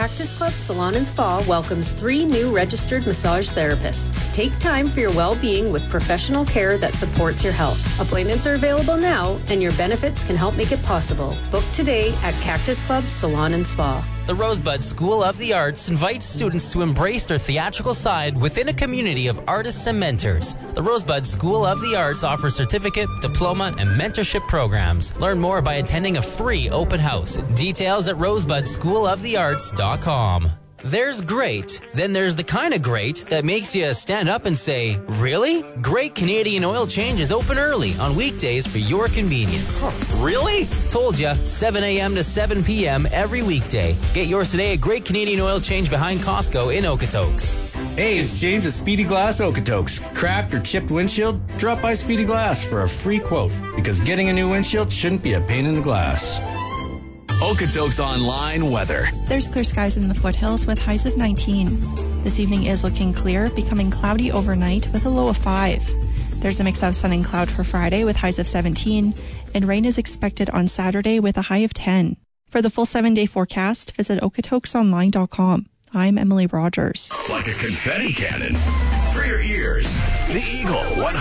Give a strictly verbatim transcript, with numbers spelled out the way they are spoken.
Cactus Club Salon and Spa welcomes three new registered massage therapists. Take time for your well-being with professional care that supports your health. Appointments are available now, and your benefits can help make it possible. Book today at Cactus Club Salon and Spa. The Rosebud School of the Arts invites students to embrace their theatrical side within a community of artists and mentors. The Rosebud School of the Arts offers certificate, diploma, and mentorship programs. Learn more by attending a free open house. Details at rosebud school of the arts dot com. There's great, then there's the kind of great that makes you stand up and say, really? Great Canadian Oil Change is open early on weekdays for your convenience. Huh, really? Told ya, seven a.m. to seven p.m. every weekday. Get yours today at Great Canadian Oil Change behind Costco in Okotoks. Hey, it's James at Speedy Glass Okotoks. Cracked or chipped windshield? Drop by Speedy Glass for a free quote, because getting a new windshield shouldn't be a pain in the glass. Okotoks Online weather. There's clear skies in the foothills with highs of nineteen. This evening is looking clear, becoming cloudy overnight with a low of five. There's a mix of sun and cloud for Friday with highs of seventeen, and rain is expected on Saturday with a high of ten. For the full seven-day forecast, visit okotokes online dot com. I'm Emily Rogers. Like a confetti cannon for your ears. The Eagle one